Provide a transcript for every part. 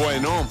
Bueno,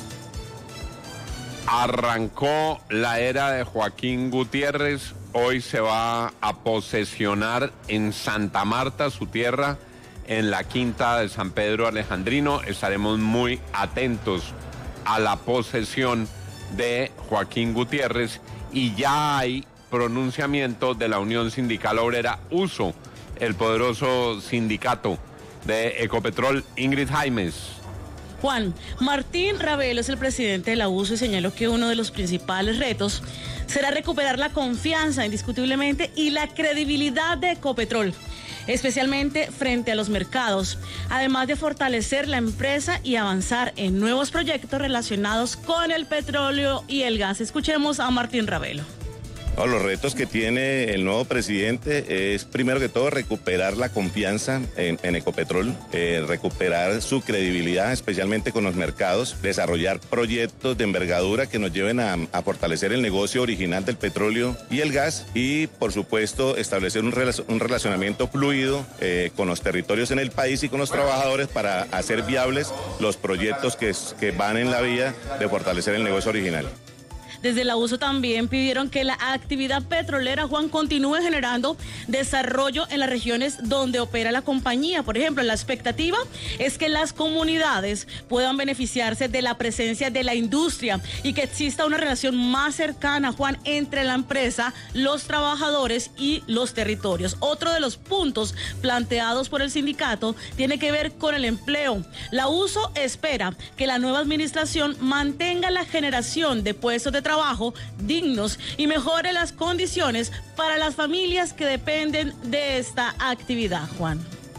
arrancó la era de Joaquín Gutiérrez. Hoy se va a posesionar en Santa Marta, su tierra, en la quinta de San Pedro Alejandrino. Estaremos muy atentos a la posesión de Joaquín Gutiérrez y ya hay pronunciamiento de la Unión Sindical Obrera USO, el poderoso sindicato de Ecopetrol. Ingrid Jaimes. Juan, Martín Ravelo es el presidente de la USO y señaló que uno de los principales retos será recuperar la confianza indiscutiblemente y la credibilidad de Ecopetrol, especialmente frente a los mercados, además de fortalecer la empresa y avanzar en nuevos proyectos relacionados con el petróleo y el gas. Escuchemos a Martín Ravelo. Los retos que tiene el nuevo presidente es, primero que todo, recuperar la confianza en Ecopetrol, recuperar su credibilidad, especialmente con los mercados, desarrollar proyectos de envergadura que nos lleven a fortalecer el negocio original del petróleo y el gas y, por supuesto, establecer un relacionamiento fluido con los territorios en el país y con los trabajadores para hacer viables los proyectos que van en la vía de fortalecer el negocio original. Desde la USO también pidieron que la actividad petrolera, Juan, continúe generando desarrollo en las regiones donde opera la compañía. Por ejemplo, la expectativa es que las comunidades puedan beneficiarse de la presencia de la industria y que exista una relación más cercana, Juan, entre la empresa, los trabajadores y los territorios. Otro de los puntos planteados por el sindicato tiene que ver con el empleo. La USO espera que la nueva administración mantenga la generación de puestos de trabajo dignos y mejore las condiciones para las familias que dependen de esta actividad, Juan.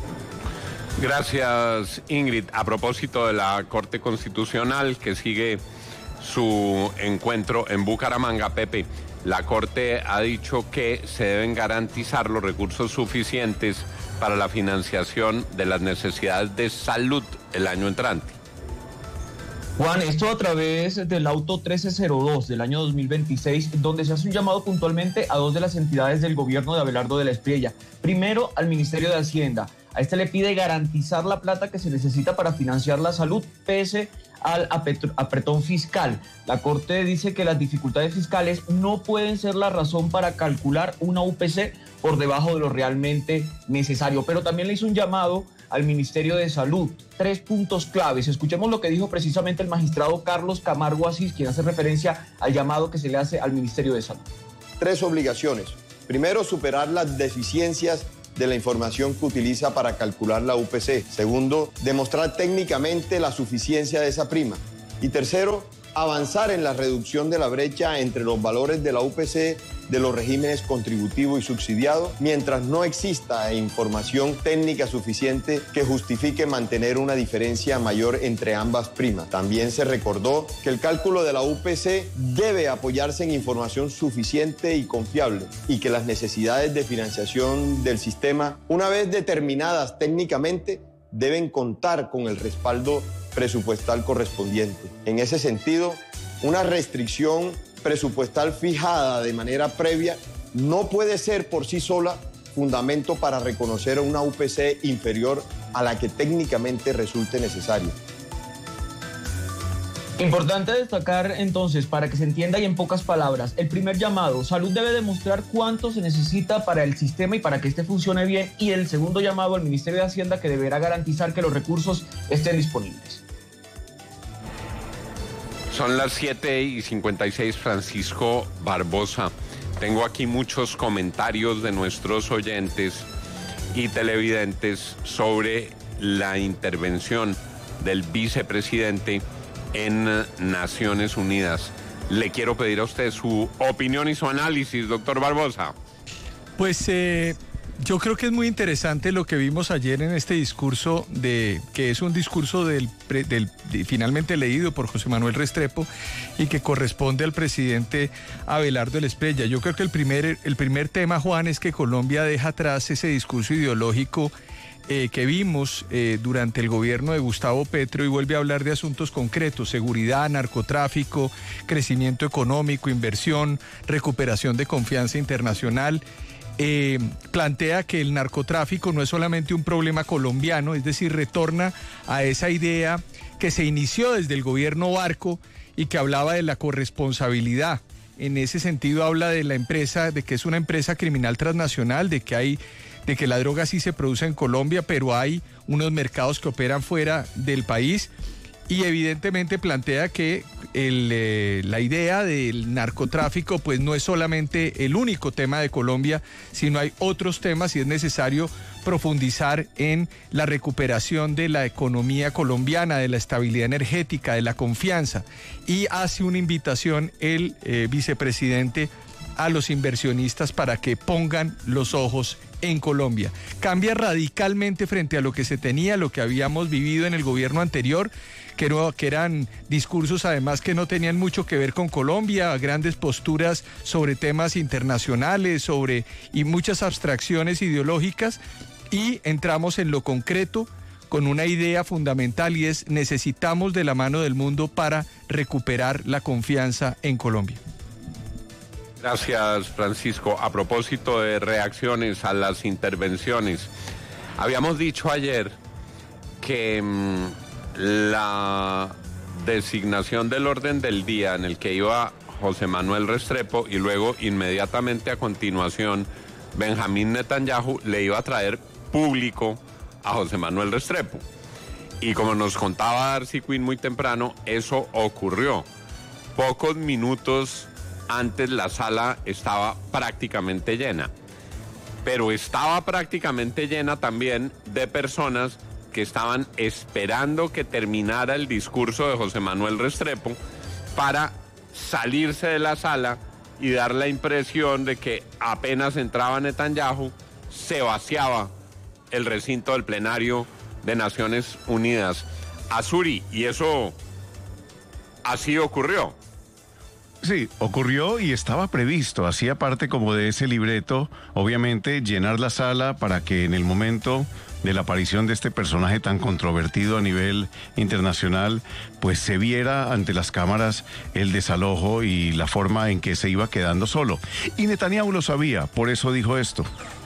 Gracias, Ingrid. A propósito de la Corte Constitucional que sigue su encuentro en Bucaramanga, Pepe, la Corte ha dicho que se deben garantizar los recursos suficientes para la financiación de las necesidades de salud el año entrante. Juan, esto a través del auto 1302 del año 2026, donde se hace un llamado puntualmente a dos de las entidades del gobierno de Abelardo de la Espriella. Primero, al Ministerio de Hacienda. A este le pide garantizar la plata que se necesita para financiar la salud, pese al apretón fiscal. La Corte dice que las dificultades fiscales no pueden ser la razón para calcular una UPC por debajo de lo realmente necesario, pero también le hizo un llamado al Ministerio de Salud. 3 puntos claves. Escuchemos lo que dijo precisamente el magistrado Carlos Camargo Asís, quien hace referencia al llamado que se le hace al Ministerio de Salud. 3 obligaciones. Primero, superar las deficiencias de la información que utiliza para calcular la UPC. Segundo, demostrar técnicamente la suficiencia de esa prima. Y tercero, avanzar en la reducción de la brecha entre los valores de la UPC de los regímenes contributivo y subsidiado, mientras no exista información técnica suficiente que justifique mantener una diferencia mayor entre ambas primas. También se recordó que el cálculo de la UPC debe apoyarse en información suficiente y confiable y que las necesidades de financiación del sistema, una vez determinadas técnicamente, deben contar con el respaldo presupuestal correspondiente. En ese sentido, una restricción presupuestal fijada de manera previa no puede ser por sí sola fundamento para reconocer una UPC inferior a la que técnicamente resulte necesario. Importante destacar entonces, para que se entienda y en pocas palabras, el primer llamado, salud debe demostrar cuánto se necesita para el sistema y para que este funcione bien, y el segundo llamado al Ministerio de Hacienda, que deberá garantizar que los recursos estén disponibles. Son las 7:56, Francisco Barbosa. Tengo aquí muchos comentarios de nuestros oyentes y televidentes sobre la intervención del vicepresidente en Naciones Unidas. Le quiero pedir a usted su opinión y su análisis, doctor Barbosa. Pues yo creo que es muy interesante lo que vimos ayer en este discurso, que es un discurso finalmente leído por José Manuel Restrepo y que corresponde al presidente Abelardo de la Espriella. Yo creo que el primer tema, Juan, es que Colombia deja atrás ese discurso ideológico que vimos durante el gobierno de Gustavo Petro y vuelve a hablar de asuntos concretos: seguridad, narcotráfico, crecimiento económico, inversión, recuperación de confianza internacional. plantea que el narcotráfico no es solamente un problema colombiano, es decir, retorna a esa idea que se inició desde el gobierno Barco y que hablaba de la corresponsabilidad. En ese sentido habla de la empresa, de que es una empresa criminal transnacional, de que la droga sí se produce en Colombia, pero hay unos mercados que operan fuera del país, y evidentemente plantea que la idea del narcotráfico pues no es solamente el único tema de Colombia, sino hay otros temas y es necesario profundizar en la recuperación de la economía colombiana, de la estabilidad energética, de la confianza, y hace una invitación el vicepresidente a los inversionistas para que pongan los ojos en Colombia. Cambia radicalmente frente a lo que se tenía, lo que habíamos vivido en el gobierno anterior, que eran discursos además que no tenían mucho que ver con Colombia, grandes posturas sobre temas internacionales, y muchas abstracciones ideológicas, y entramos en lo concreto con una idea fundamental, y es: necesitamos de la mano del mundo para recuperar la confianza en Colombia. Gracias, Francisco. A propósito de reacciones a las intervenciones, habíamos dicho ayer que la designación del orden del día en el que iba José Manuel Restrepo y luego inmediatamente a continuación Benjamín Netanyahu le iba a traer público a José Manuel Restrepo. Y como nos contaba Darcy Quinn muy temprano, eso ocurrió. Pocos minutos antes la sala estaba prácticamente llena, pero estaba prácticamente llena también de personas que estaban esperando que terminara el discurso de José Manuel Restrepo para salirse de la sala y dar la impresión de que apenas entraba Netanyahu, se vaciaba el recinto del plenario de Naciones Unidas. Azuri, y eso así ocurrió. Sí, ocurrió y estaba previsto, hacía parte como de ese libreto, obviamente llenar la sala para que en el momento de la aparición de este personaje tan controvertido a nivel internacional, pues se viera ante las cámaras el desalojo y la forma en que se iba quedando solo. Y Netanyahu lo sabía, por eso dijo esto.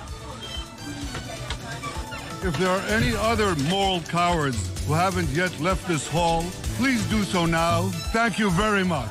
If there are any other moral cowards who haven't yet left this hall, please do so now. Thank you very much.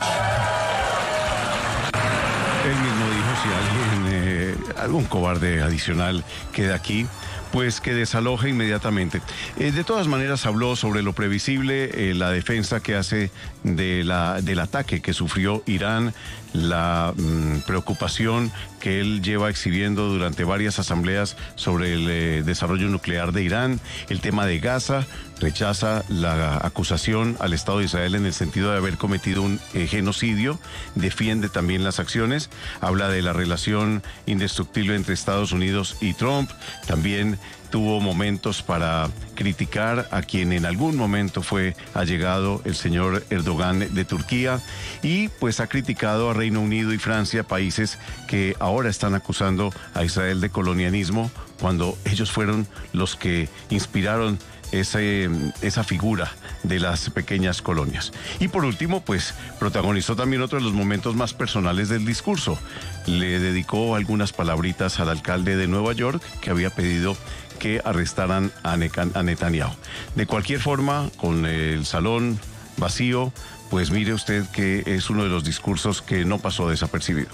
Él mismo dijo: si alguien, algún cobarde adicional queda aquí, pues que desaloje inmediatamente. De todas maneras habló sobre lo previsible, la defensa que hace del ataque que sufrió Irán, la preocupación que él lleva exhibiendo durante varias asambleas sobre el desarrollo nuclear de Irán, el tema de Gaza. Rechaza la acusación al Estado de Israel en el sentido de haber cometido un genocidio, defiende también las acciones, habla de la relación indestructible entre Estados Unidos y Trump, también tuvo momentos para criticar a quien en algún momento fue allegado el señor Erdogan de Turquía, y pues ha criticado a Reino Unido y Francia, países que ahora están acusando a Israel de colonialismo, cuando ellos fueron los que inspiraron esa figura de las pequeñas colonias. Y por último, pues protagonizó también otro de los momentos más personales del discurso. Le dedicó algunas palabritas al alcalde de Nueva York, que había pedido que arrestaran a Netanyahu. De cualquier forma, con el salón vacío, pues mire usted que es uno de los discursos que no pasó desapercibido.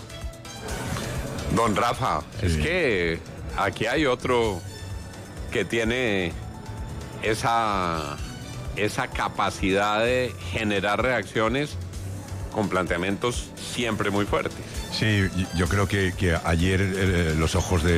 Don Rafa, sí. Es que aquí hay otro que tiene esa capacidad de generar reacciones con planteamientos siempre muy fuertes. Sí, yo creo que ayer los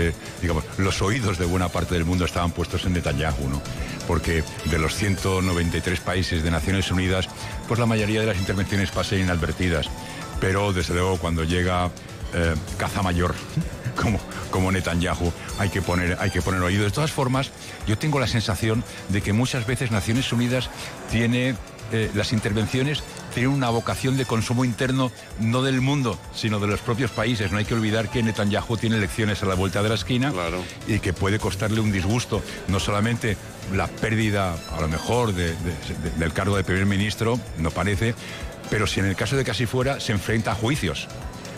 oídos de buena parte del mundo estaban puestos en Netanyahu, ¿no? Porque de los 193 países de Naciones Unidas, pues la mayoría de las intervenciones pasan inadvertidas. Pero desde luego cuando llega caza mayor como Netanyahu, hay que poner oído. De todas formas, yo tengo la sensación de que muchas veces Naciones Unidas tiene las intervenciones tienen una vocación de consumo interno, no del mundo, sino de los propios países. No hay que olvidar que Netanyahu tiene elecciones a la vuelta de la esquina, claro, y que puede costarle un disgusto, no solamente la pérdida, a lo mejor, del cargo de primer ministro, no parece, pero si en el caso de que así fuera, se enfrenta a juicios.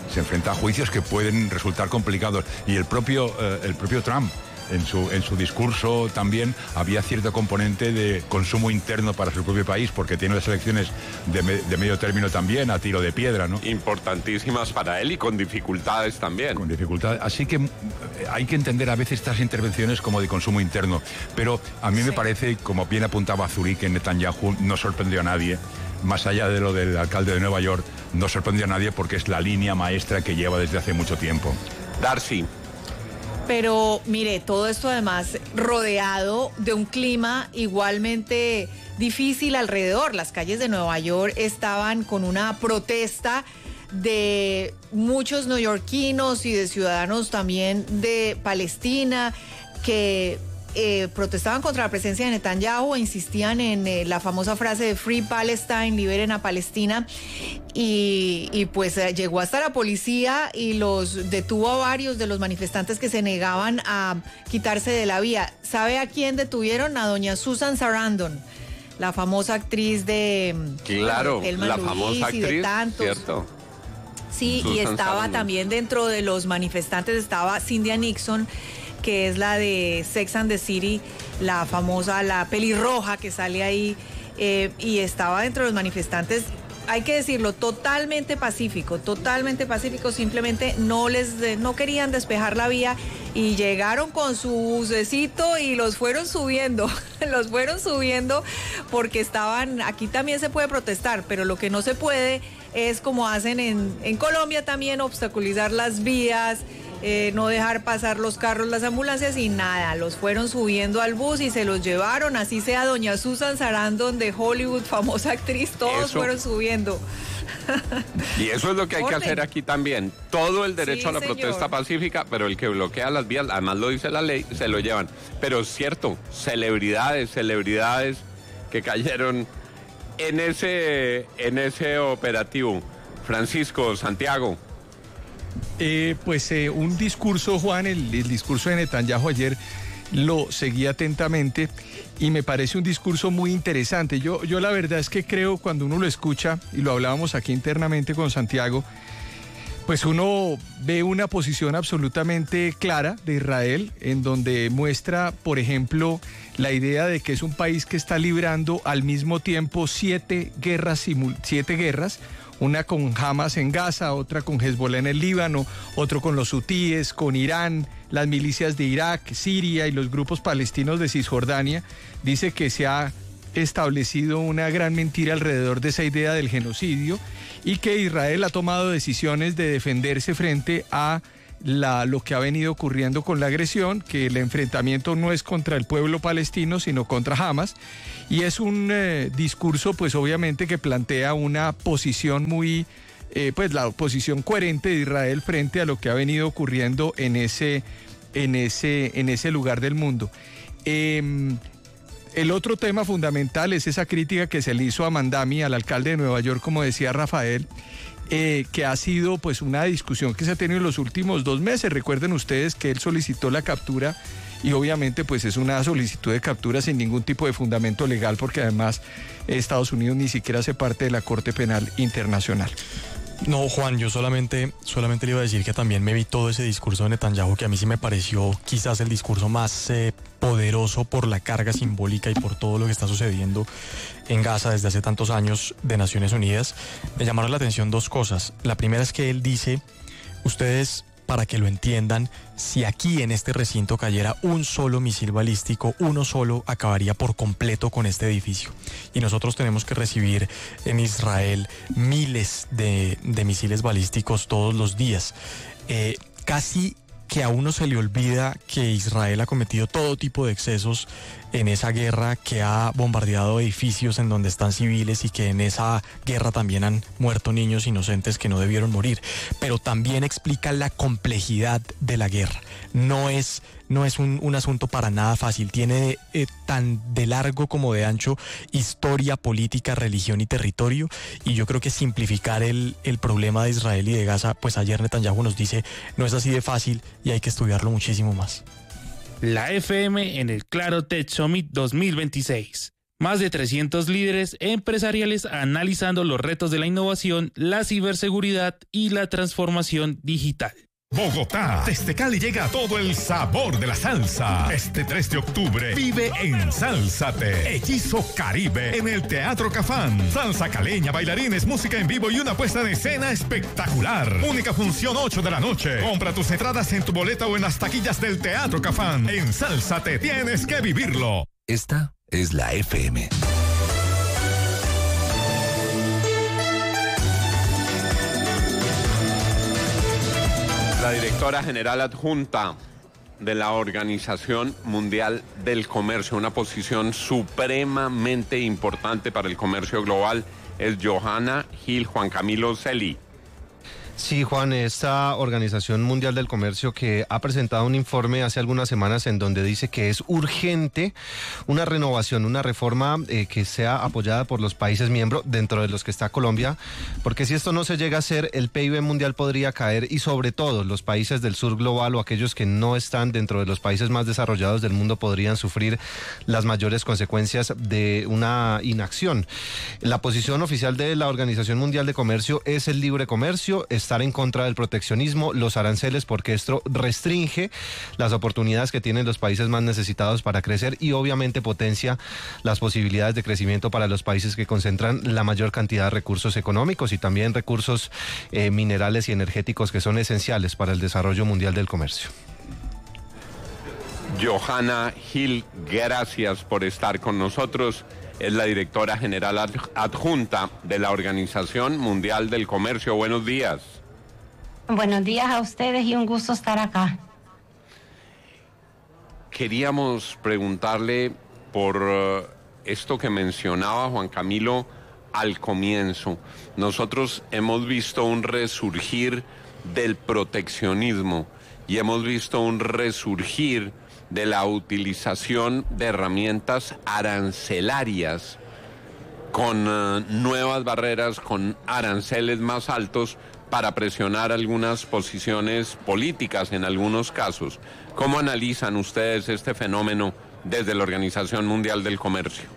se enfrenta a juicios que pueden resultar complicados. Y el propio Trump, en su discurso también había cierto componente de consumo interno para su propio país, porque tiene las elecciones de medio término también, a tiro de piedra, ¿no? Importantísimas para él y con dificultades también. Con dificultades. Así que hay que entender a veces estas intervenciones como de consumo interno. Pero a mí me parece, como bien apuntaba Zurich, que Netanyahu no sorprendió a nadie. Más allá de lo del alcalde de Nueva York, no sorprendió a nadie porque es la línea maestra que lleva desde hace mucho tiempo. Darcy. Pero mire, todo esto además rodeado de un clima igualmente difícil alrededor. Las calles de Nueva York estaban con una protesta de muchos neoyorquinos y de ciudadanos también de Palestina que protestaban contra la presencia de Netanyahu e insistían en la famosa frase de Free Palestine, liberen a Palestina, y pues llegó hasta la policía y los detuvo a varios de los manifestantes que se negaban a quitarse de la vía. ¿Sabe a quién detuvieron? A doña Susan Sarandon, la famosa actriz de... Claro, la famosa actriz, de tantos. ¿Cierto? Sí, Susan y estaba Sarandon. También dentro de los manifestantes estaba Cynthia Nixon, que es la de Sex and the City, la famosa, la pelirroja que sale ahí, y estaba dentro de los manifestantes, hay que decirlo, totalmente pacífico, simplemente no querían despejar la vía y llegaron con su bucecito y los fueron subiendo porque estaban, aquí también se puede protestar, pero lo que no se puede es como hacen en Colombia también, obstaculizar las vías, no dejar pasar los carros, las ambulancias y nada, los fueron subiendo al bus y se los llevaron, así sea doña Susan Sarandon de Hollywood, famosa actriz, todos fueron subiendo. Y eso es lo que hay que hacer aquí también, todo el derecho a la protesta pacífica, pero el que bloquea las vías, además lo dice la ley, se lo llevan. Pero es cierto, celebridades que cayeron en ese operativo. Francisco, Santiago. Un discurso, Juan, el discurso de Netanyahu ayer lo seguí atentamente y me parece un discurso muy interesante. Yo la verdad es que creo, cuando uno lo escucha, y lo hablábamos aquí internamente con Santiago, pues uno ve una posición absolutamente clara de Israel, en donde muestra, por ejemplo, la idea de que es un país que está librando al mismo tiempo 7 guerras, una con Hamas en Gaza, otra con Hezbollah en el Líbano, otro con los hutíes, con Irán, las milicias de Irak, Siria y los grupos palestinos de Cisjordania. Dice que se ha establecido una gran mentira alrededor de esa idea del genocidio y que Israel ha tomado decisiones de defenderse frente a lo que ha venido ocurriendo con la agresión, que el enfrentamiento no es contra el pueblo palestino, sino contra Hamas. Y es un discurso, pues obviamente, que plantea una posición muy, la posición coherente de Israel frente a lo que ha venido ocurriendo en ese lugar del mundo. El otro tema fundamental es esa crítica que se le hizo a Mandami, al alcalde de Nueva York, como decía Rafael, que ha sido pues una discusión que se ha tenido en los últimos 2 meses. Recuerden ustedes que él solicitó la captura y obviamente pues es una solicitud de captura sin ningún tipo de fundamento legal, porque además Estados Unidos ni siquiera hace parte de la Corte Penal Internacional. No, Juan, yo solamente le iba a decir que también me vi todo ese discurso de Netanyahu, que a mí sí me pareció quizás el discurso más poderoso por la carga simbólica y por todo lo que está sucediendo en Gaza desde hace tantos años de Naciones Unidas. Me llamaron la atención 2 cosas. La primera es que él dice, ustedes, para que lo entiendan, si aquí en este recinto cayera un solo misil balístico, uno solo acabaría por completo con este edificio. Y nosotros tenemos que recibir en Israel miles de misiles balísticos todos los días. Casi que a uno se le olvida que Israel ha cometido todo tipo de excesos en esa guerra, que ha bombardeado edificios en donde están civiles y que en esa guerra también han muerto niños inocentes que no debieron morir. Pero también explica la complejidad de la guerra. No es un asunto para nada fácil. Tiene tan de largo como de ancho historia, política, religión y territorio. Y yo creo que simplificar el problema de Israel y de Gaza, pues ayer Netanyahu nos dice, no es así de fácil y hay que estudiarlo muchísimo más. La FM en el Claro Tech Summit 2026. Más de 300 líderes empresariales analizando los retos de la innovación, la ciberseguridad y la transformación digital. Bogotá, desde Cali llega todo el sabor de la salsa. Este 3 de octubre vive en Sálzate, Hechizo Caribe, en el Teatro Cafán. Salsa caleña, bailarines, música en vivo y una puesta en escena espectacular. Única función 8 de la noche. Compra tus entradas en tu boleta o en las taquillas del Teatro Cafán. En Sálzate, tienes que vivirlo. Esta es la FM. La directora general adjunta de la Organización Mundial del Comercio, una posición supremamente importante para el comercio global, es Johanna Gil Juan Camilo Celi. Sí, Juan, esta Organización Mundial del Comercio que ha presentado un informe hace algunas semanas en donde dice que es urgente una renovación, una reforma que sea apoyada por los países miembros, dentro de los que está Colombia, porque si esto no se llega a hacer, el PIB mundial podría caer y sobre todo los países del sur global o aquellos que no están dentro de los países más desarrollados del mundo podrían sufrir las mayores consecuencias de una inacción. La posición oficial de la Organización Mundial de Comercio es el libre comercio, estar en contra del proteccionismo, los aranceles, porque esto restringe las oportunidades que tienen los países más necesitados para crecer y obviamente potencia las posibilidades de crecimiento para los países que concentran la mayor cantidad de recursos económicos y también recursos minerales y energéticos que son esenciales para el desarrollo mundial del comercio. Johanna Gil, gracias por estar con nosotros. Es la directora general adjunta de la Organización Mundial del Comercio. Buenos días. Buenos días a ustedes y un gusto estar acá. Queríamos preguntarle por esto que mencionaba Juan Camilo al comienzo. Nosotros hemos visto un resurgir del proteccionismo y hemos visto un resurgir de la utilización de herramientas arancelarias con nuevas barreras, con aranceles más altos para presionar algunas posiciones políticas en algunos casos. ¿Cómo analizan ustedes este fenómeno desde la Organización Mundial del Comercio?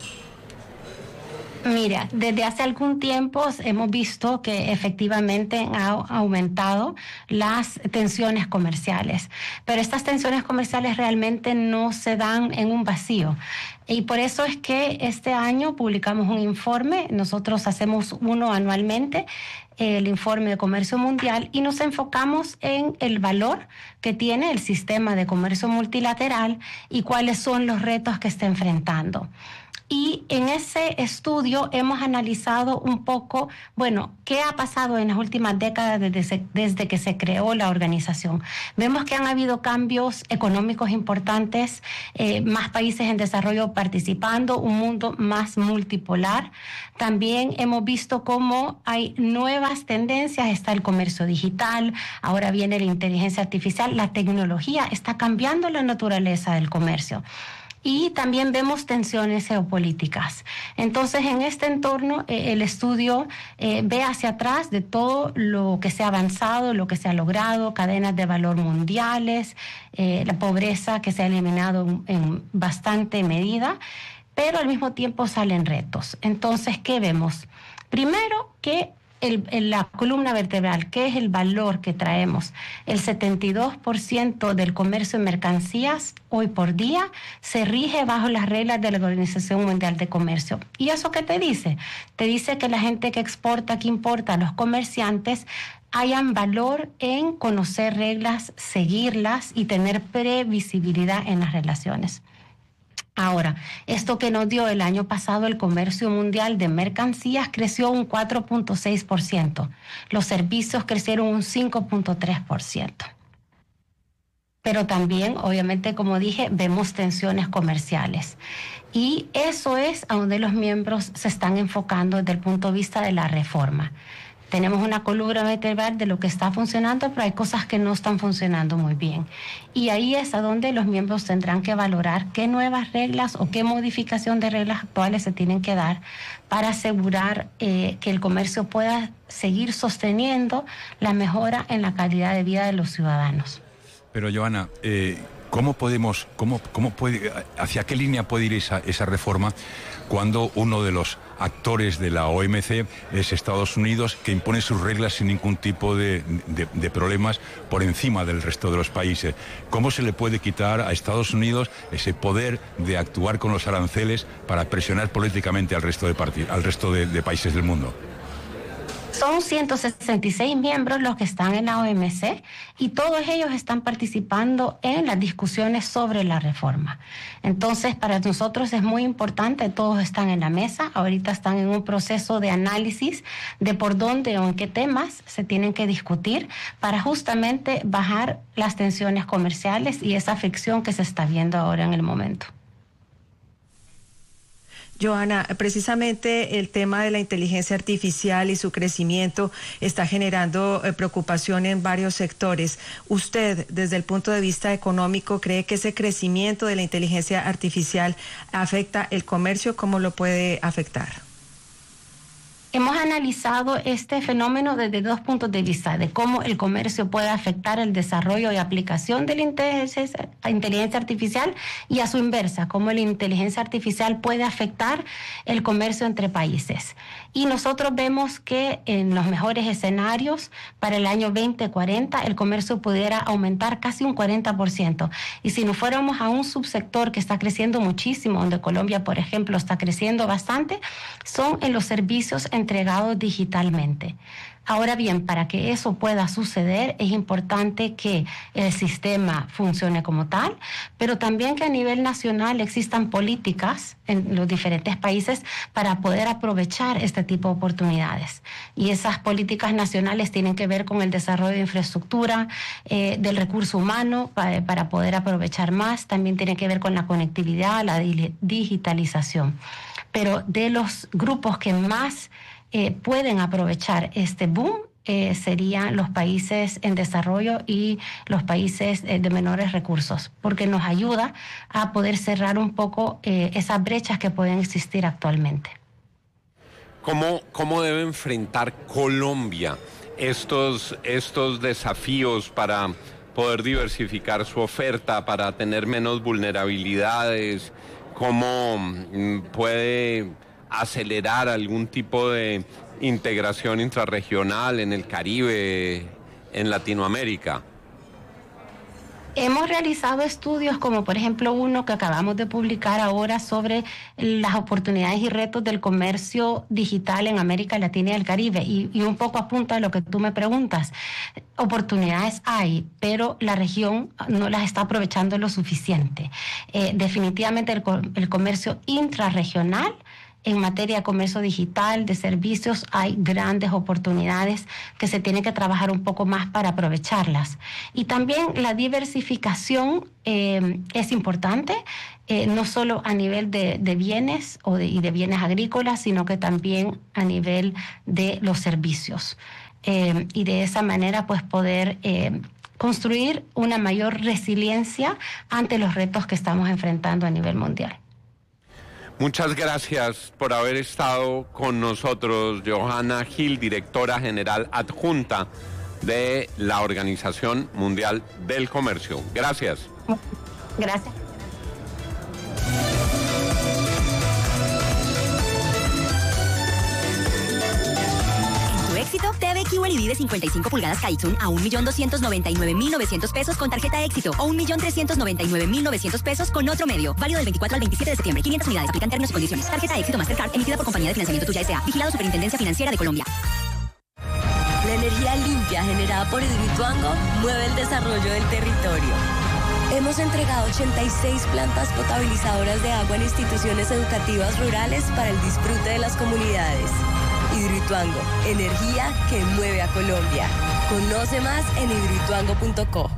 Mira, desde hace algún tiempo hemos visto que efectivamente han aumentado las tensiones comerciales, pero estas tensiones comerciales realmente no se dan en un vacío. Y por eso es que este año publicamos un informe, nosotros hacemos uno anualmente, el informe de comercio mundial, y nos enfocamos en el valor que tiene el sistema de comercio multilateral y cuáles son los retos que está enfrentando. Y en ese estudio hemos analizado un poco, bueno, qué ha pasado en las últimas décadas desde que se creó la organización. Vemos que han habido cambios económicos importantes, más países en desarrollo participando, un mundo más multipolar. También hemos visto cómo hay nuevas tendencias, está el comercio digital, ahora viene la inteligencia artificial, la tecnología está cambiando la naturaleza del comercio. Y también vemos tensiones geopolíticas. Entonces, en este entorno, el estudio ve hacia atrás de todo lo que se ha avanzado, lo que se ha logrado, cadenas de valor mundiales, la pobreza que se ha eliminado en bastante medida, pero al mismo tiempo salen retos. Entonces, ¿qué vemos? Primero, que la columna vertebral, ¿qué es el valor que traemos? El 72% del comercio de mercancías hoy por día se rige bajo las reglas de la Organización Mundial de Comercio. ¿Y eso qué te dice? Te dice que la gente que exporta, que importa, los comerciantes, hayan valor en conocer reglas, seguirlas y tener previsibilidad en las relaciones. Ahora, esto que nos dio el año pasado el comercio mundial de mercancías creció un 4.6%. Los servicios crecieron un 5.3%. Pero también, obviamente, como dije, vemos tensiones comerciales. Y eso es a donde los miembros se están enfocando desde el punto de vista de la reforma. Tenemos una columna vertebral de lo que está funcionando, pero hay cosas que no están funcionando muy bien. Y ahí es a donde los miembros tendrán que valorar qué nuevas reglas o qué modificación de reglas actuales se tienen que dar para asegurar que el comercio pueda seguir sosteniendo la mejora en la calidad de vida de los ciudadanos. Pero, Johanna, ¿hacia qué línea puede ir esa reforma cuando uno de los actores de la OMC es Estados Unidos, que impone sus reglas sin ningún tipo de problemas por encima del resto de los países? ¿Cómo se le puede quitar a Estados Unidos ese poder de actuar con los aranceles para presionar políticamente al resto de países del mundo? Son 166 miembros los que están en la OMC y todos ellos están participando en las discusiones sobre la reforma. Entonces, para nosotros es muy importante, todos están en la mesa, ahorita están en un proceso de análisis de por dónde o en qué temas se tienen que discutir para justamente bajar las tensiones comerciales y esa fricción que se está viendo ahora en el momento. Johanna, precisamente el tema de la inteligencia artificial y su crecimiento está generando preocupación en varios sectores. ¿Usted, desde el punto de vista económico, cree que ese crecimiento de la inteligencia artificial afecta el comercio? ¿Cómo lo puede afectar? Hemos analizado este fenómeno desde dos puntos de vista, de cómo el comercio puede afectar el desarrollo y aplicación de la inteligencia artificial y a su inversa, cómo la inteligencia artificial puede afectar el comercio entre países. Y nosotros vemos que en los mejores escenarios, para el año 2040, el comercio pudiera aumentar casi un 40%. Y si nos fuéramos a un subsector que está creciendo muchísimo, donde Colombia, por ejemplo, está creciendo bastante, son en los servicios entregados digitalmente. Ahora bien, para que eso pueda suceder es importante que el sistema funcione como tal, pero también que a nivel nacional existan políticas en los diferentes países para poder aprovechar este tipo de oportunidades. Y esas políticas nacionales tienen que ver con el desarrollo de infraestructura, del recurso humano para poder aprovechar más, también tiene que ver con la conectividad, la digitalización. Pero de los grupos que más pueden aprovechar este boom serían los países en desarrollo y los países de menores recursos, porque nos ayuda a poder cerrar un poco esas brechas que pueden existir actualmente. ¿Cómo debe enfrentar Colombia estos desafíos para poder diversificar su oferta, para tener menos vulnerabilidades? ¿Cómo puede acelerar algún tipo de integración intrarregional en el Caribe, en Latinoamérica? Hemos realizado estudios como por ejemplo uno que acabamos de publicar ahora sobre las oportunidades y retos del comercio digital en América Latina y el Caribe y un poco apunta a lo que tú me preguntas. Oportunidades hay, pero la región no las está aprovechando lo suficiente. Definitivamente el comercio intrarregional en materia de comercio digital, de servicios, hay grandes oportunidades que se tiene que trabajar un poco más para aprovecharlas. Y también la diversificación es importante, no solo a nivel de bienes y de bienes agrícolas, sino que también a nivel de los servicios. Y de esa manera pues poder construir una mayor resiliencia ante los retos que estamos enfrentando a nivel mundial. Muchas gracias por haber estado con nosotros, Johanna Gil, directora general adjunta de la Organización Mundial del Comercio. Gracias. Gracias. Éxito, TV Q&D de 55 pulgadas Kaitsun a 1.299.900 pesos con tarjeta Éxito o 1.399.900 pesos con otro medio. Válido del 24 al 27 de septiembre. 500 unidades. Aplican términos y condiciones. Tarjeta Éxito Mastercard emitida por Compañía de Financiamiento Tuya S.A. Vigilado Superintendencia Financiera de Colombia. La energía limpia generada por Hidroituango mueve el desarrollo del territorio. Hemos entregado 86 plantas potabilizadoras de agua en instituciones educativas rurales para el disfrute de las comunidades. Hidroituango, energía que mueve a Colombia. Conoce más en hidroituango.co.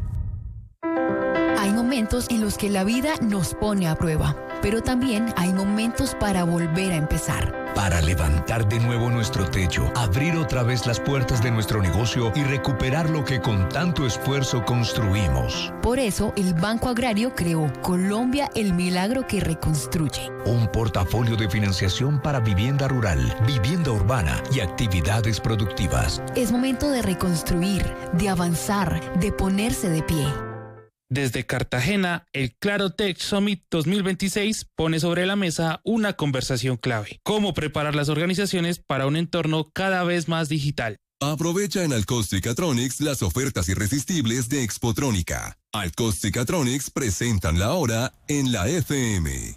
Hay momentos en los que la vida nos pone a prueba, pero también hay momentos para volver a empezar. Para levantar de nuevo nuestro techo, abrir otra vez las puertas de nuestro negocio y recuperar lo que con tanto esfuerzo construimos. Por eso, el Banco Agrario creó Colombia, el milagro que reconstruye. Un portafolio de financiación para vivienda rural, vivienda urbana y actividades productivas. Es momento de reconstruir, de avanzar, de ponerse de pie. Desde Cartagena, el Clarotech Summit 2026 pone sobre la mesa una conversación clave: cómo preparar las organizaciones para un entorno cada vez más digital. Aprovecha en Alcos-Tecatronics las ofertas irresistibles de Expotrónica. Alcos-Tecatronics presentan la hora en la FM.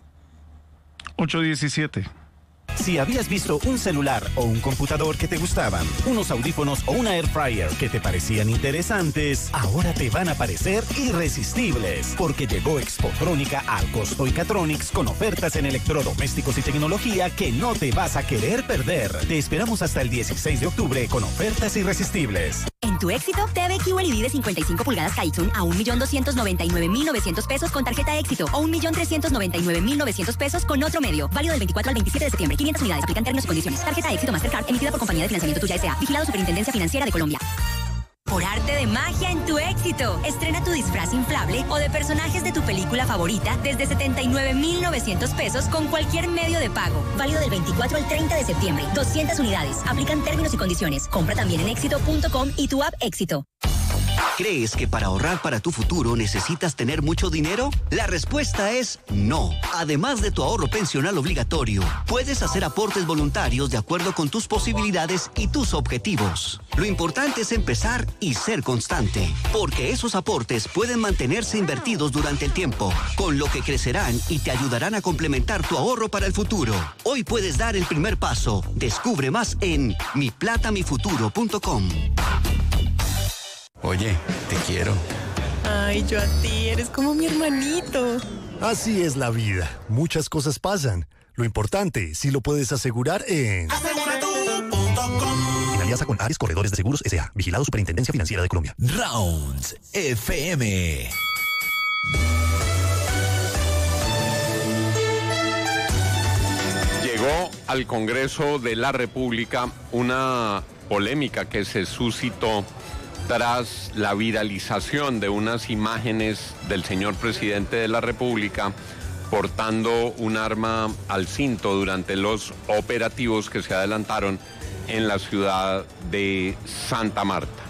8:17. Si habías visto un celular o un computador que te gustaban, unos audífonos o una air fryer que te parecían interesantes, ahora te van a parecer irresistibles, porque llegó Expotrónica al Costo Icatronics con ofertas en electrodomésticos y tecnología que no te vas a querer perder. Te esperamos hasta el 16 de octubre con ofertas irresistibles. En tu Éxito, TV QLED de 55 pulgadas Kaizun a 1.299.900 pesos con tarjeta Éxito o 1.399.900 pesos con otro medio. Válido del 24 al 27 de septiembre. 500 unidades. Aplican términos y condiciones. Tarjeta Éxito Mastercard emitida por Compañía de Financiamiento Tuya S.A. Vigilado Superintendencia Financiera de Colombia. Por arte de magia en tu Éxito. Estrena tu disfraz inflable o de personajes de tu película favorita desde 79.900 pesos con cualquier medio de pago. Válido del 24 al 30 de septiembre. 200 unidades. Aplican términos y condiciones. Compra también en éxito.com y tu app Éxito. ¿Crees que para ahorrar para tu futuro necesitas tener mucho dinero? La respuesta es no. Además de tu ahorro pensional obligatorio, puedes hacer aportes voluntarios de acuerdo con tus posibilidades y tus objetivos. Lo importante es empezar y ser constante, porque esos aportes pueden mantenerse invertidos durante el tiempo, con lo que crecerán y te ayudarán a complementar tu ahorro para el futuro. Hoy puedes dar el primer paso. Descubre más en miplatamifuturo.com. Oye, te quiero. Ay, yo a ti, eres como mi hermanito. Así es la vida. Muchas cosas pasan. Lo importante, sí lo puedes asegurar en... Aseguratur.com. En alianza con Ares Corredores de Seguros S.A. Vigilado Superintendencia Financiera de Colombia. Rounds FM. Llegó al Congreso de la República una polémica que se suscitó tras la viralización de unas imágenes del señor presidente de la República portando un arma al cinto durante los operativos que se adelantaron en la ciudad de Santa Marta.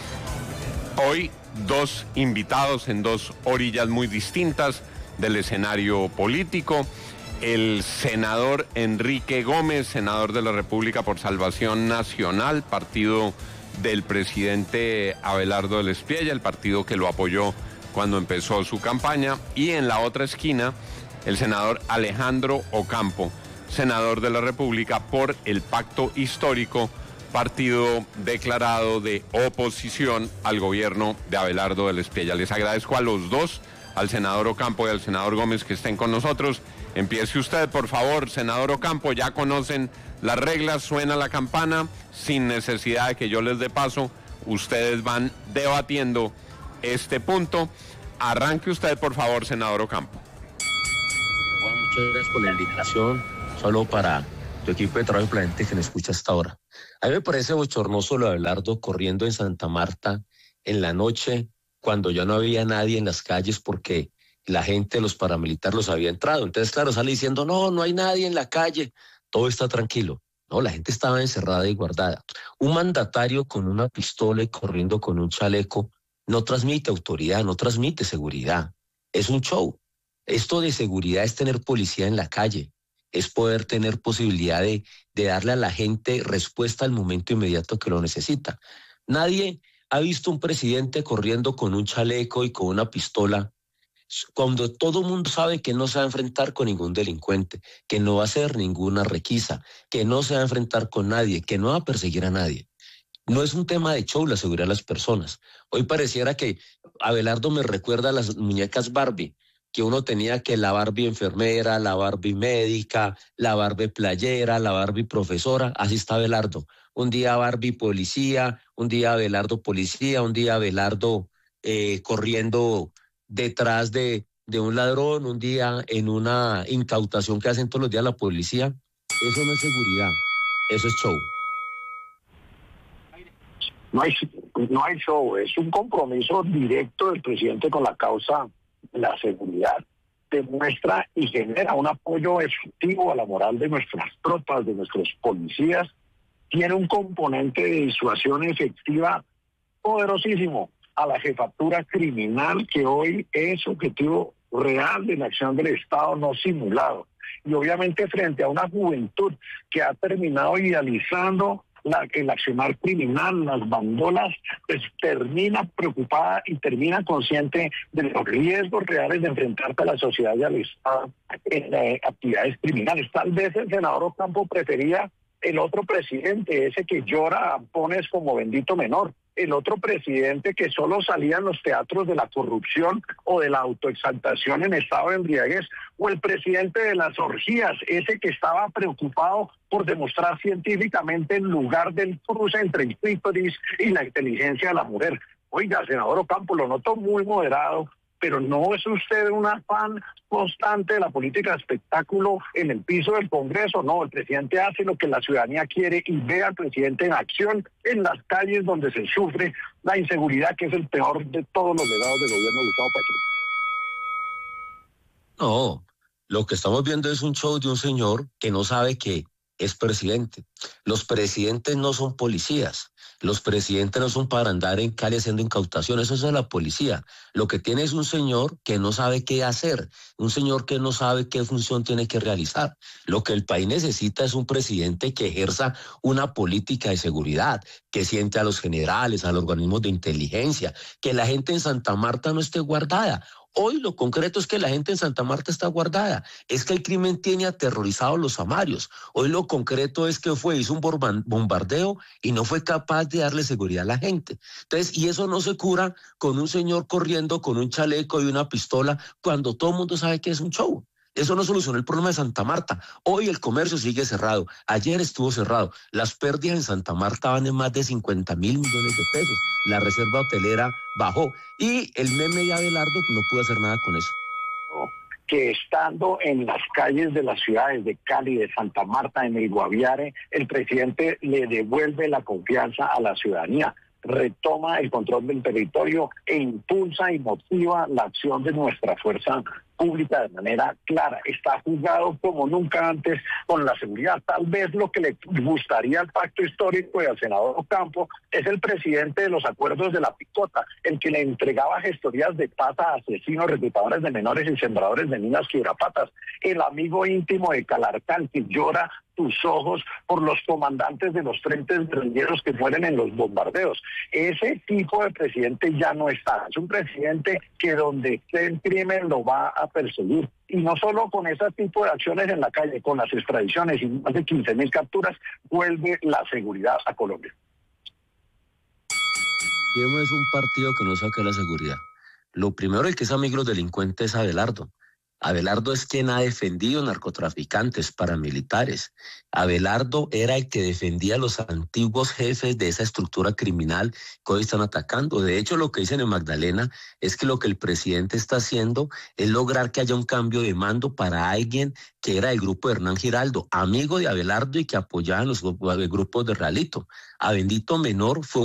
Hoy, dos invitados en dos orillas muy distintas del escenario político. El senador Enrique Gómez, senador de la República por Salvación Nacional, partido del presidente Abelardo del Espriella, el partido que lo apoyó cuando empezó su campaña, y en la otra esquina el senador Alejandro Ocampo, senador de la República por el Pacto Histórico, partido declarado de oposición al gobierno de Abelardo del Espriella. Les agradezco a los dos, al senador Ocampo y al senador Gómez, que estén con nosotros. Empiece usted, por favor, senador Ocampo. Ya conocen las reglas, suena la campana, sin necesidad de que yo les dé paso. Ustedes van debatiendo este punto. Arranque usted, por favor, senador Ocampo. Juan, muchas gracias por la invitación. Solo para tu equipo de trabajo y para la gente que me escucha hasta ahora. A mí me parece bochornoso lo de Abelardo corriendo en Santa Marta en la noche, cuando ya no había nadie en las calles porque la gente, los paramilitares los había entrado. Entonces, claro, sale diciendo, no hay nadie en la calle, todo está tranquilo. No, la gente estaba encerrada y guardada. Un mandatario con una pistola y corriendo con un chaleco no transmite autoridad, no transmite seguridad. Es un show. Esto de seguridad es tener policía en la calle, es poder tener posibilidad de darle a la gente respuesta al momento inmediato que lo necesita. Nadie ha visto un presidente corriendo con un chaleco y con una pistola cuando todo el mundo sabe que no se va a enfrentar con ningún delincuente, que no va a hacer ninguna requisa, que no se va a enfrentar con nadie, que no va a perseguir a nadie. No es un tema de show la seguridad de las personas. Hoy pareciera que Abelardo me recuerda a las muñecas Barbie, que uno tenía que la Barbie enfermera, la Barbie médica, la Barbie playera, la Barbie profesora. Así está Abelardo. Un día Barbie policía, un día Abelardo policía, un día Abelardo corriendo detrás de un ladrón, un día en una incautación que hacen todos los días la policía. Eso no es seguridad, eso es show. No hay show, es un compromiso directo del presidente con la causa de la seguridad. Demuestra y genera un apoyo efectivo a la moral de nuestras tropas, de nuestros policías. Tiene un componente de disuasión efectiva poderosísimo. a la jefatura criminal que hoy es objetivo real de la acción del Estado, no simulado. Y obviamente frente a una juventud que ha terminado idealizando el accionar criminal, las bandolas, pues termina preocupada y termina consciente de los riesgos reales de enfrentarte a la sociedad y al Estado en actividades criminales. Tal vez el senador Ocampo prefería el otro presidente, ese que llora a Ampones como bendito menor, el otro presidente que solo salía en los teatros de la corrupción o de la autoexaltación en estado de embriaguez, o el presidente de las orgías, ese que estaba preocupado por demostrar científicamente el lugar del cruce entre el clítoris y la inteligencia de la mujer. Oiga, senador Ocampo, lo noto muy moderado, pero ¿no es usted un afán constante de la política de espectáculo en el piso del Congreso? No, el presidente hace lo que la ciudadanía quiere y ve al presidente en acción en las calles donde se sufre la inseguridad, que es el peor de todos los legados del gobierno de Gustavo Petro. No, lo que estamos viendo es un show de un señor que no sabe que es presidente. Los presidentes no son policías. Los presidentes no son para andar en Cali haciendo incautaciones, eso es la policía. Lo que tiene es un señor que no sabe qué hacer, un señor que no sabe qué función tiene que realizar. Lo que el país necesita es un presidente que ejerza una política de seguridad, que siente a los generales, a los organismos de inteligencia, que la gente en Santa Marta no esté guardada. Hoy lo concreto es que la gente en Santa Marta está guardada, es que el crimen tiene aterrorizados los samarios. Hoy lo concreto es que hizo un bombardeo y no fue capaz de darle seguridad a la gente. Entonces, y eso no se cura con un señor corriendo con un chaleco y una pistola cuando todo el mundo sabe que es un show. Eso no solucionó el problema de Santa Marta. Hoy el comercio sigue cerrado. Ayer estuvo cerrado. Las pérdidas en Santa Marta van en más de 50.000 millones de pesos. La reserva hotelera bajó. Y el meme de Abelardo no pudo hacer nada con eso. Que estando en las calles de las ciudades de Cali, de Santa Marta, en el Guaviare, el presidente le devuelve la confianza a la ciudadanía, retoma el control del territorio e impulsa y motiva la acción de nuestra fuerza pública de manera clara. Está jugado como nunca antes con la seguridad. Tal vez lo que le gustaría al pacto histórico y al senador Ocampo es el presidente de los acuerdos de la picota, el que le entregaba gestorías de paz a asesinos, reclutadores de menores y sembradores de minas quiebrapatas, el amigo íntimo de Calarcán que llora tus ojos por los comandantes de los frentes guerrilleros que mueren en los bombardeos. Ese tipo de presidente ya no está. Es un presidente que donde esté el crimen lo va a perseguir. Y no solo con ese tipo de acciones en la calle, con las extradiciones y más de 15.000 capturas, vuelve la seguridad a Colombia. ¿Quién es un partido que no saque la seguridad? Lo primero, el que es amigo de los delincuentes es Abelardo. Abelardo es quien ha defendido narcotraficantes, paramilitares. Abelardo era el que defendía a los antiguos jefes de esa estructura criminal que hoy están atacando. De hecho, lo que dicen en Magdalena es que lo que el presidente está haciendo es lograr que haya un cambio de mando para alguien que era del grupo de Hernán Giraldo, amigo de Abelardo y que apoyaba en los grupos de Realito. A Bendito Menor fue